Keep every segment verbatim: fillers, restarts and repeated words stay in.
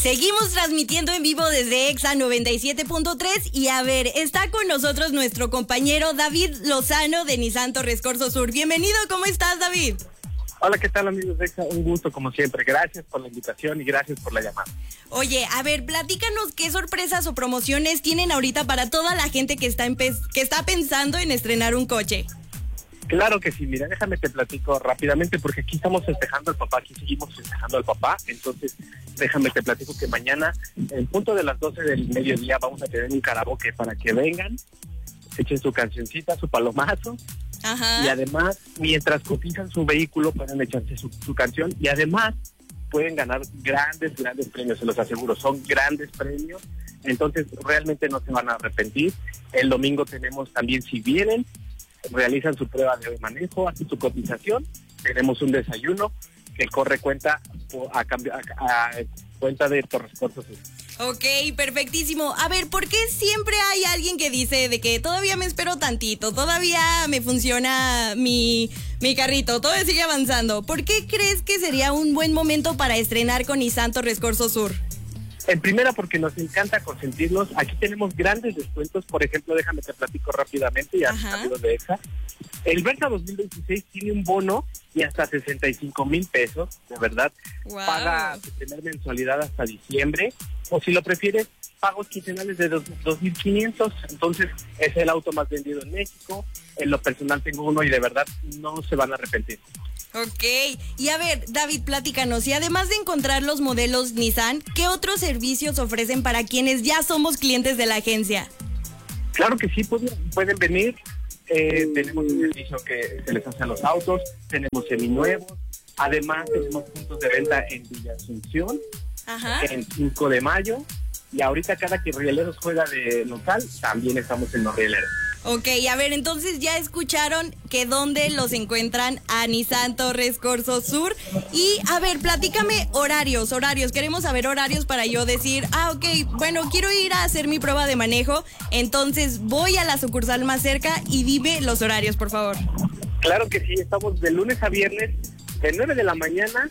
Seguimos transmitiendo en vivo desde Exa noventa y siete punto tres y a ver, está con nosotros nuestro compañero David Lozano de Nissan Torres Corso Sur. Bienvenido, ¿cómo estás, David? Hola, ¿qué tal, amigos de Exa? Un gusto como siempre. Gracias por la invitación y gracias por la llamada. Oye, a ver, platícanos qué sorpresas o promociones tienen ahorita para toda la gente que está, empe- que está pensando en estrenar un coche. Claro que sí, mira, déjame te platico rápidamente porque aquí estamos festejando al papá, aquí seguimos festejando al papá, entonces déjame te platico que mañana, en punto de las doce del mediodía, vamos a tener un karaoke para que vengan, echen su cancioncita, su palomazo. Ajá. Y además, mientras cotizan su vehículo, pueden echarse su, su canción y además pueden ganar grandes, grandes premios, se los aseguro, son grandes premios, entonces realmente no se van a arrepentir. El domingo tenemos también, si vienen, realizan su prueba de manejo, hacen su cotización, tenemos un desayuno que corre cuenta a, cambio, a, a cuenta de Torres Corso Sur. Ok, perfectísimo. A ver, ¿por qué siempre hay alguien que dice de que todavía me espero tantito, todavía me funciona mi, mi carrito, todo sigue avanzando? ¿Por qué crees que sería un buen momento para estrenar con Nissan Torres Corso Sur? En primera, porque nos encanta consentirnos. Aquí tenemos grandes descuentos. Por ejemplo, déjame te platico rápidamente, ya amigos de Exa. El Versa dos mil veintiséis tiene un bono y hasta sesenta y cinco mil pesos, de verdad. Wow. Paga su primer mensualidad hasta diciembre. O si lo prefieres, pagos quincenales de dos mil quinientos. Entonces, es el auto más vendido en México. En lo personal tengo uno y de verdad no se van a arrepentir. Ok, y a ver, David, platícanos, y además de encontrar los modelos Nissan, ¿qué otros servicios ofrecen para quienes ya somos clientes de la agencia? Claro que sí, pueden, pueden venir, eh, tenemos un servicio que se les hace a los autos, tenemos seminuevos, además tenemos puntos de venta en Villa Asunción, Ajá. en cinco de mayo, y ahorita cada que Rieleros juega de local, también estamos en los Rieleros. Ok, a ver, entonces ya escucharon que dónde los encuentran a Nissan Torres Corso Sur. Y, a ver, platícame horarios, horarios. Queremos saber horarios para yo decir, ah, ok, bueno, quiero ir a hacer mi prueba de manejo. Entonces voy a la sucursal más cerca y dime los horarios, por favor. Claro que sí, estamos de lunes a viernes, de nueve de la mañana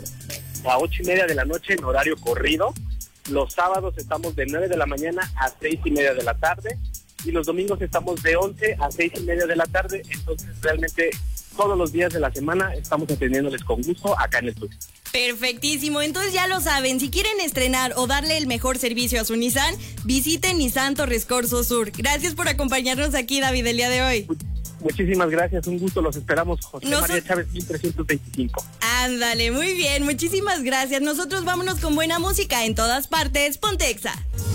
a ocho y media de la noche en horario corrido. Los sábados estamos de nueve de la mañana a seis y media de la tarde. Y los domingos estamos de once a seis y media de la tarde, entonces realmente todos los días de la semana estamos atendiéndoles con gusto acá en el estudio. Perfectísimo, entonces ya lo saben, si quieren estrenar o darle el mejor servicio a su Nissan, visiten Nissan Torres Corso Sur. Gracias por acompañarnos aquí, David, el día de hoy. Muchísimas gracias, un gusto, los esperamos, José Nosot- María Chávez mil trescientos veinticinco. Ándale, muy bien, muchísimas gracias. Nosotros vámonos con buena música en todas partes, ponte Exa.